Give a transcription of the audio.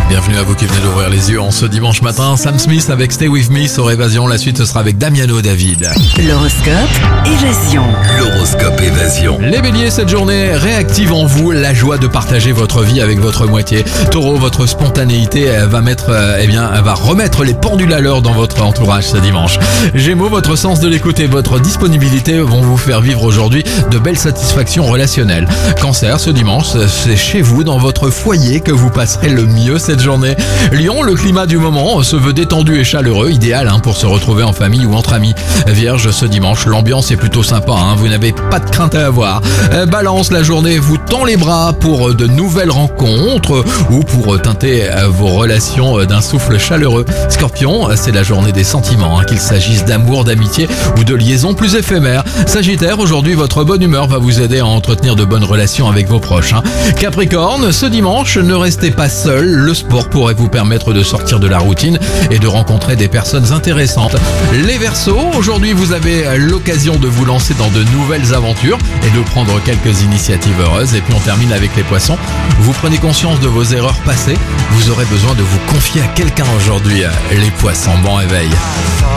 Bienvenue à vous qui venez d'ouvrir les yeux en ce dimanche matin. Sam Smith avec Stay With Me sur Évasion. La suite, ce sera avec Damiano David. L'horoscope Évasion. L'horoscope Évasion. Les béliers, cette journée réactive en vous la joie de partager votre vie avec votre moitié. Taureau, votre spontanéité va remettre les pendules à l'heure dans votre entourage ce dimanche. Gémeaux, votre sens de l'écoute et votre disponibilité vont vous faire vivre aujourd'hui de belles satisfactions relationnelles. Cancer, ce dimanche, c'est chez vous, dans votre foyer, que vous passerez le mieux cette journée. Lion, le climat du moment se veut détendu et chaleureux, idéal pour se retrouver en famille ou entre amis. Vierge, ce dimanche, l'ambiance est plutôt sympa, vous n'avez pas de crainte à avoir. Balance, la journée vous tend les bras pour de nouvelles rencontres ou pour teinter vos relations d'un souffle chaleureux. Scorpion, c'est la journée des sentiments, qu'il s'agisse d'amour, d'amitié ou de liaisons plus éphémères. Sagittaire, aujourd'hui, votre bonne humeur va vous aider à entretenir de bonnes relations avec vos proches. Capricorne, ce dimanche, ne restez pas seul. Le sport pourrait vous permettre de sortir de la routine et de rencontrer des personnes intéressantes. Les Verseaux, aujourd'hui, vous avez l'occasion de vous lancer dans de nouvelles aventures et de prendre quelques initiatives heureuses. Et puis on termine avec les Poissons. Vous prenez conscience de vos erreurs passées. Vous aurez besoin de vous confier à quelqu'un aujourd'hui. Les Poissons, bon réveil.